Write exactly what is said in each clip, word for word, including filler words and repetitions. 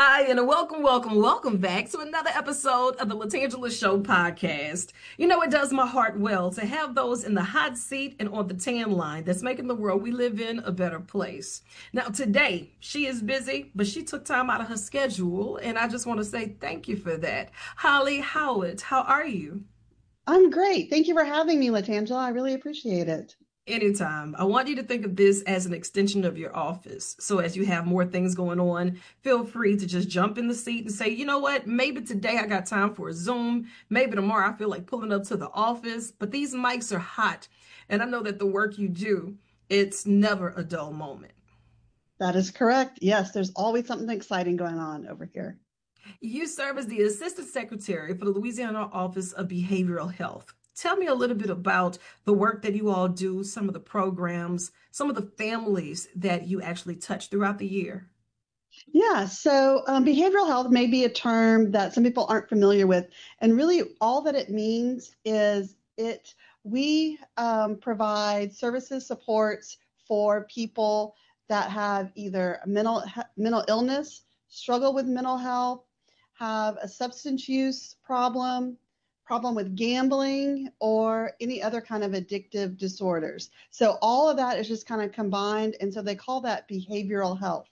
Hi, and a welcome, welcome, welcome back to another episode of the Latangela Show podcast. You know, it does my heart well to have those in the hot seat and on the tan line that's making the world we live in a better place. Now, today, she is busy, but she took time out of her schedule, and I just want to say thank you for that. Holly Howard, how are you? I'm great. Thank you for having me, Latangela. I really appreciate it. Anytime. I want you to think of this as an extension of your office. So as you have more things going on, feel free to just jump in the seat and say, you know what, maybe today I got time for a Zoom. Maybe tomorrow I feel like pulling up to the office. But these mics are hot. And I know that the work you do, it's never a dull moment. That is correct. Yes, there's always something exciting going on over here. You serve as the Assistant Secretary for the Louisiana Office of Behavioral Health. Tell me a little bit about the work that you all do, some of the programs, some of the families that you actually touch throughout the year. Yeah, so um, behavioral health may be a term that some people aren't familiar with, and really all that it means is it we um, provide services, supports for people that have either mental mental illness, struggle with mental health, have a substance use problem, problem with gambling, or any other kind of addictive disorders. So all of that is just kind of combined, and so they call that behavioral health.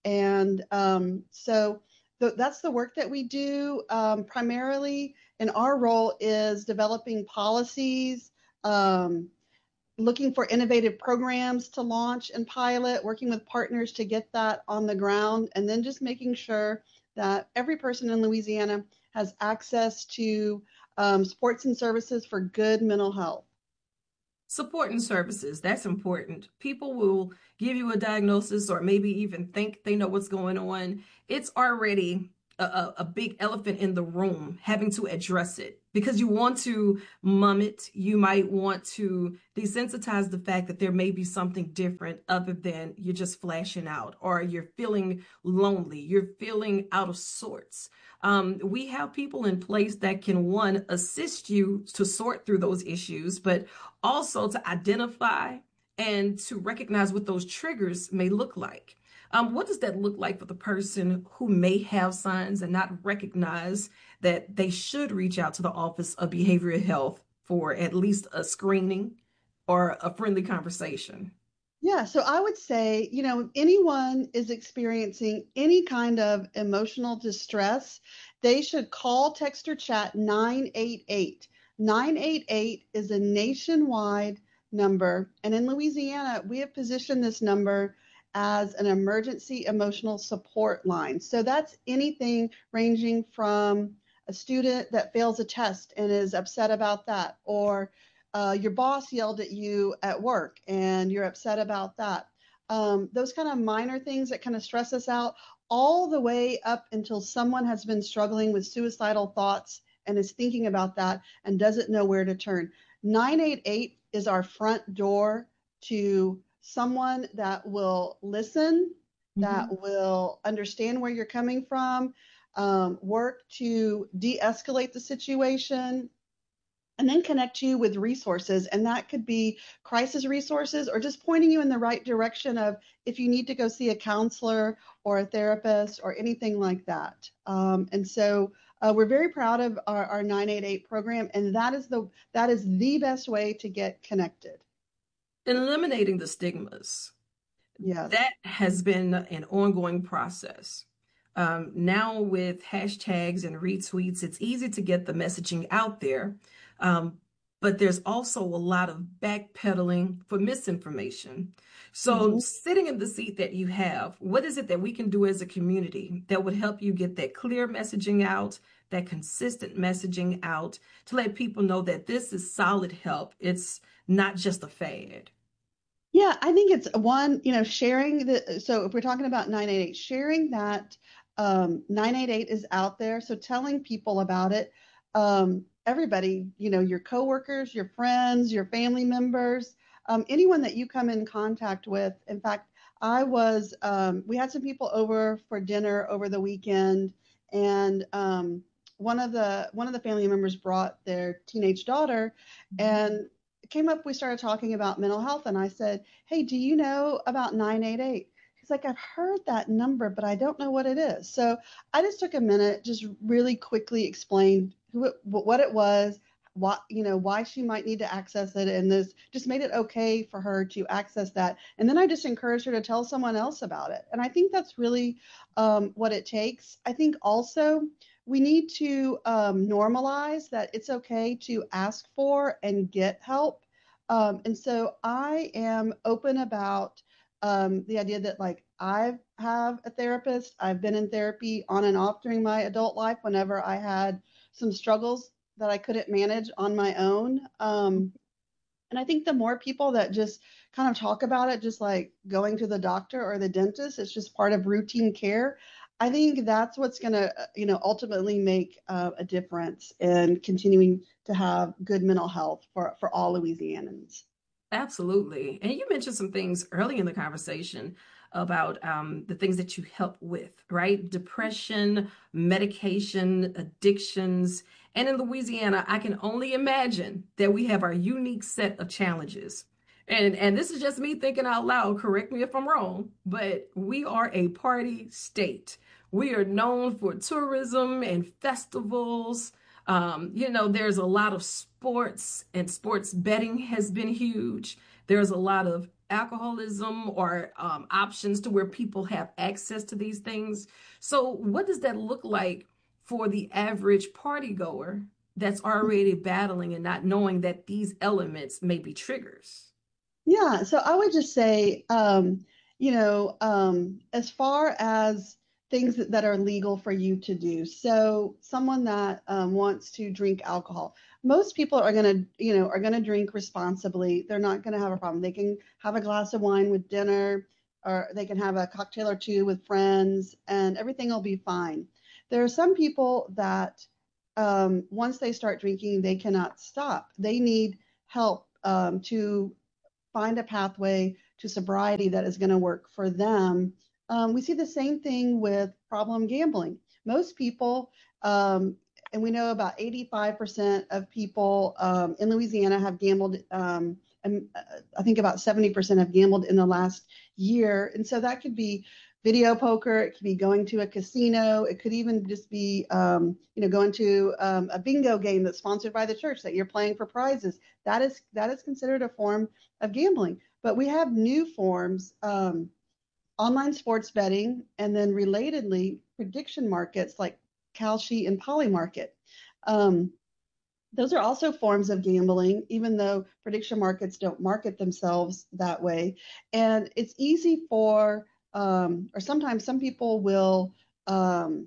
And um, so th- that's the work that we do um, primarily. And our role is developing policies, um, looking for innovative programs to launch and pilot, working with partners to get that on the ground, and then just making sure that every person in Louisiana has access to um, supports and services for good mental health. Support and services, that's important. People will give you a diagnosis or maybe even think they know what's going on. It's already a, a, a big elephant in the room having to address it because you want to mum it. You might want to desensitize the fact that there may be something different other than you're just flashing out or you're feeling lonely, you're feeling out of sorts. Um, we have people in place that can, one, assist you to sort through those issues, but also to identify and to recognize what those triggers may look like. Um, what does that look like for the person who may have signs and not recognize that they should reach out to the Office of Behavioral Health for at least a screening or a friendly conversation? Yeah, so I would say, you know, if anyone is experiencing any kind of emotional distress, they should call, text, or chat nine eight eight. nine eight eight is a nationwide number, and in Louisiana, we have positioned this number as an emergency emotional support line. So that's anything ranging from a student that fails a test and is upset about that, or uh, your boss yelled at you at work and you're upset about that. Um, those kind of minor things that kind of stress us out, all the way up until someone has been struggling with suicidal thoughts and is thinking about that and doesn't know where to turn. nine eight eight is our front door to someone that will listen, that Mhm. will understand where you're coming from, um, work to de escalate the situation, and then connect you with resources. And that could be crisis resources or just pointing you in the right direction of if you need to go see a counselor or a therapist or anything like that. Um, and so uh, we're very proud of our, our nine eight eight program, and that is the that is the best way to get connected. Eliminating the stigmas. Yes. That has been an ongoing process. Um, now, with hashtags and retweets, it's easy to get the messaging out there. Um, but there's also a lot of backpedaling for misinformation. So, Mhm. sitting in the seat that you have, what is it that we can do as a community that would help you get that clear messaging out, that consistent messaging out to let people know that this is solid help? It's not just a fad. Yeah, I think it's one, you know, sharing the, so if we're talking about nine eight eight, sharing that um, nine eight eight is out there. So telling people about it, um, everybody, you know, your coworkers, your friends, your family members, um, anyone that you come in contact with. In fact, I was, um, we had some people over for dinner over the weekend, and um, one of the one of the family members brought their teenage daughter, and it came up, we started talking about mental health, and I said, hey, do you know about nine eight eight? he's like, I've heard that number, but I don't know what it is. So I just took a minute, just really quickly explained who it, what it was, why, you know, why she might need to access it, and this just made it okay for her to access that. And then I just encouraged her to tell someone else about it. And I think that's really um, what it takes. I think also we need to um, normalize that it's okay to ask for and get help. Um, and so I am open about um, the idea that like I have a therapist. I've been in therapy on and off during my adult life whenever I had some struggles that I couldn't manage on my own. Um, and I think the more people that just kind of talk about it, just like going to the doctor or the dentist, it's just part of routine care. I think that's what's going to, you know, ultimately make uh, a difference in continuing to have good mental health for, for all Louisianans. Absolutely. And you mentioned some things early in the conversation about um, the things that you help with, right? Depression, medication, addictions. And in Louisiana, I can only imagine that we have our unique set of challenges. And, and this is just me thinking out loud, correct me if I'm wrong, but we are a party state. We are known for tourism and festivals. Um, you know, there's a lot of sports, and sports betting has been huge. There's a lot of alcoholism or um, options to where people have access to these things. So, what does that look like for the average party goer that's already battling and not knowing that these elements may be triggers? Yeah, so I would just say, um, you know, um, as far as things that, that are legal for you to do. So someone that um, wants to drink alcohol, most people are going to, you know, are going to drink responsibly. They're not going to have a problem. They can have a glass of wine with dinner, or they can have a cocktail or two with friends, and everything will be fine. There are some people that um, once they start drinking, they cannot stop. They need help um, to find a pathway to sobriety that is going to work for them. Um, we see the same thing with problem gambling. Most people, um, and we know about eighty-five percent of people um, in Louisiana have gambled. Um, and uh, I think about seventy percent have gambled in the last year. And so that could be video poker, it could be going to a casino, it could even just be, um, you know, going to um, a bingo game that's sponsored by the church that you're playing for prizes. That is that is considered a form of gambling. But we have new forms, um, online sports betting, and then relatedly, prediction markets like Kalshi and Polymarket. Um, those are also forms of gambling, even though prediction markets don't market themselves that way. And it's easy for, um, or sometimes some people will um,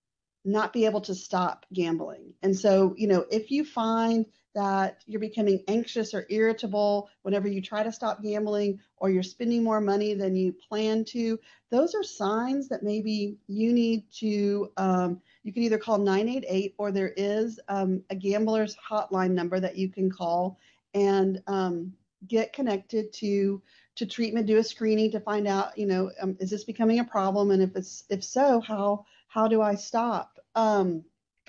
not be able to stop gambling. And so, you know, if you find that you're becoming anxious or irritable whenever you try to stop gambling, or you're spending more money than you plan to, those are signs that maybe you need to, um, you can either call nine eight eight, or there is um, a gambler's hotline number that you can call and um, get connected to to treatment, do a screening to find out, you know, um, is this becoming a problem? And if it's if so, how how do I stop? Um,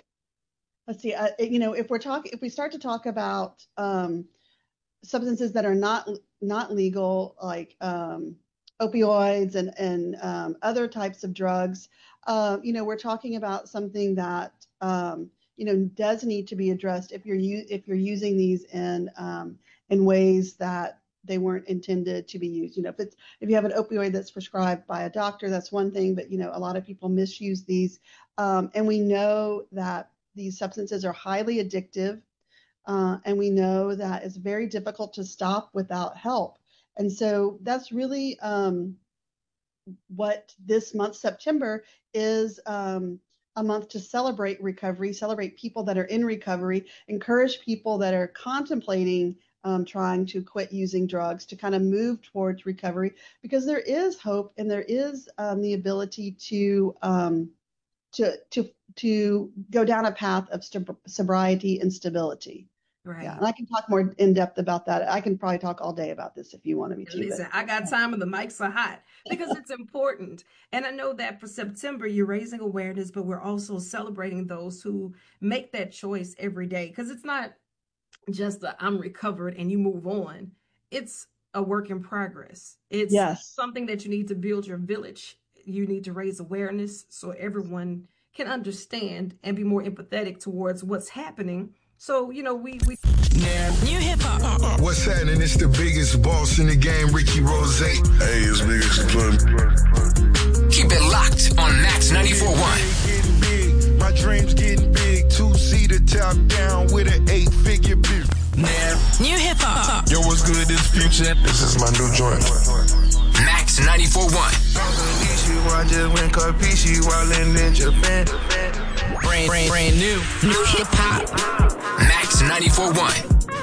let's see, uh, you know, if we're talking, if we start to talk about um, substances that are not not legal, like um, opioids and and um, other types of drugs, uh, you know, we're talking about something that um, you know does need to be addressed if you're u- if you're using these in um, in ways that they weren't intended to be used. You know, if it's if you have an opioid that's prescribed by a doctor, that's one thing, but you know, a lot of people misuse these, um, and we know that these substances are highly addictive, uh, and we know that it's very difficult to stop without help. And so that's really um, what this month, September, is um, a month to celebrate recovery, celebrate people that are in recovery, encourage people that are contemplating um, trying to quit using drugs to kind of move towards recovery, because there is hope and there is um, the ability to um, to to to go down a path of st- sobriety and stability. Yeah, Right. and I can talk more in depth about that. I can probably talk all day about this if you wanted me to, but Listen, I got time and the mics are hot because it's important. And I know that for September, you're raising awareness, but we're also celebrating those who make that choice every day because it's not just the I'm recovered and you move on. It's a work in progress. It's Yes. something that you need to build your village. You need to raise awareness so everyone can understand and be more empathetic towards what's happening. So, you know, we, we New hip hop. What's happening? It's the biggest boss in the game, Ricky Rose. Hey, it's biggest plug. Keep it locked on Max ninety-four point one. getting big. My dreams getting big. Two-seater top down with an eight-figure bill. New hip hop. Yo, what's good? This Future. This is my new joint. Max ninety-four point one. I just went Capiche while in Japan. Brand, brand, brand new. New hip hop. Max ninety-four point one.